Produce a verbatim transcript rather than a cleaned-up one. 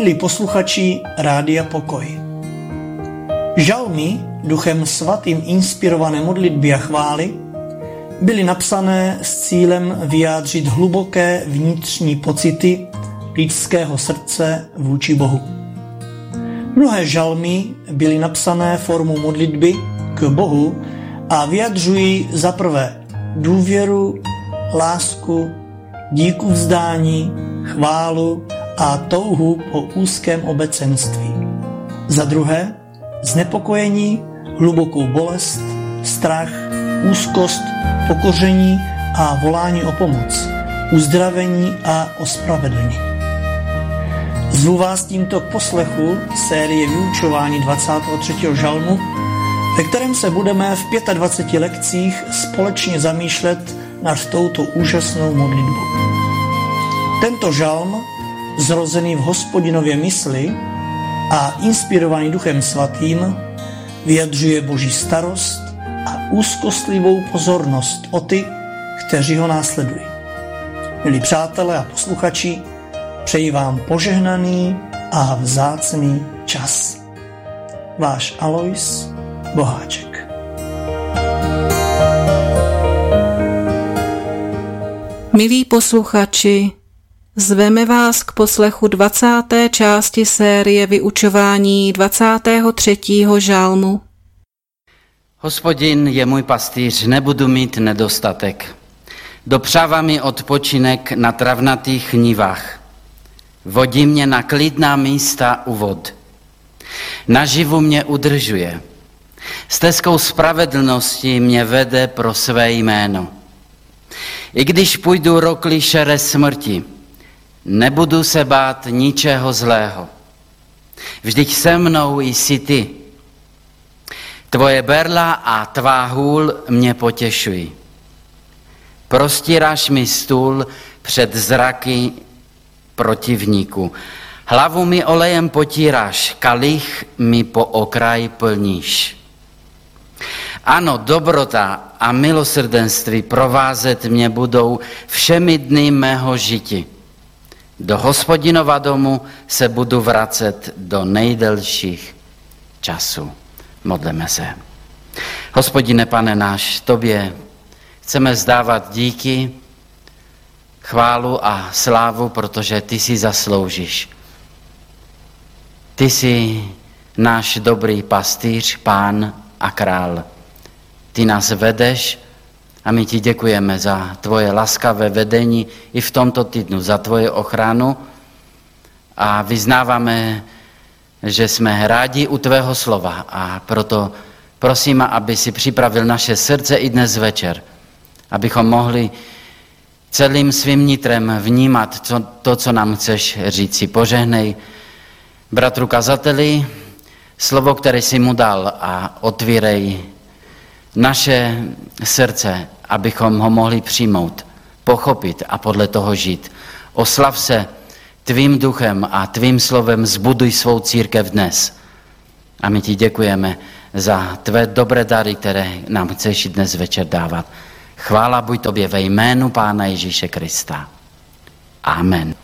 Milí posluchači Rádia Pokoj. Žalmy, Duchem Svatým inspirované modlitby a chvály, byly napsané s cílem vyjádřit hluboké vnitřní pocity lidského srdce vůči Bohu. Mnohé žalmy byly napsané formou modlitby k Bohu a vyjadřují za prvé důvěru, lásku, díku vzdání, chválu a touhu po úzkém obecenství. Za druhé znepokojení, hlubokou bolest, strach, úzkost, pokoření a volání o pomoc, uzdravení a ospravedlnění. Zvu vás tímto k poslechu série vyučování dvacátého třetího žalmu, ve kterém se budeme v dvaceti pěti lekcích společně zamýšlet nad touto úžasnou modlitbou. Tento žalm, zrozený v Hospodinově mysli a inspirovaný Duchem Svatým, vyjadřuje Boží starost a úzkostlivou pozornost o ty, kteří ho následují. Milí přátelé a posluchači, přeji vám požehnaný a vzácný čas. Váš Alois Boháček. Milí posluchači, zveme vás k poslechu dvacáté části série vyučování dvacátého třetího žalmu. Hospodin je můj pastýř, nebudu mít nedostatek. Dopřává mi odpočinek na travnatých nivách. Vodí mě na klidná místa u vod. Naživu mě udržuje. Stezkou spravedlnosti mě vede pro své jméno. I když půjdu rokli šere smrti, nebudu se bát ničeho zlého. Vždyť se mnou jsi ty. Tvoje berla a tvá hůl mě potěšují. Prostíráš mi stůl před zraky protivníků. Hlavu mi olejem potíráš, kalich mi po okraj plníš. Ano, dobrota a milosrdenství provázet mě budou všemi dny mého žití. Do Hospodinova domu se budu vracet do nejdelších časů. Modleme se. Hospodine, Pane náš, tobě chceme vzdávat díky, chválu a slávu, protože ty si zasloužíš. Ty jsi náš dobrý pastýř, pán a král. Ty nás vedeš a my ti děkujeme za tvoje laskavé vedení i v tomto týdnu, za tvoje ochranu a vyznáváme, že jsme rádi u tvého slova a proto prosím, aby si připravil naše srdce i dnes večer, abychom mohli celým svým nitrem vnímat co, to, co nám chceš říci. Požehnej bratru kazateli slovo, které jsi mu dal a otvírej naše srdce, abychom ho mohli přijmout, pochopit a podle toho žít. Oslav se tvým duchem a tvým slovem zbuduj svou církev dnes. A my ti děkujeme za tvé dobré dary, které nám chceš dnes večer dávat. Chvála buď tobě ve jménu Pána Ježíše Krista. Amen.